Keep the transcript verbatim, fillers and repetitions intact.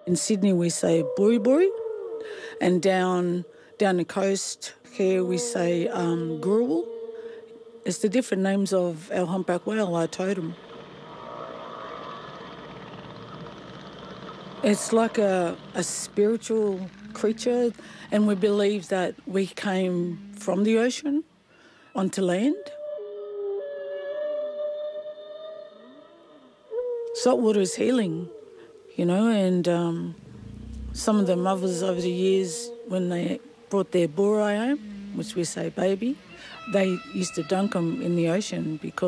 In Sydney we say buri buri, and down down the coast here we say um, gurul. It's the different names of our humpback whale, our totem. It's like a, a spiritual creature, and we believe that we came from the ocean onto land. Saltwater is healing, you know, and um, some of the mothers over the years, when they brought their burai home, which we say baby, they used to dunk them in the ocean because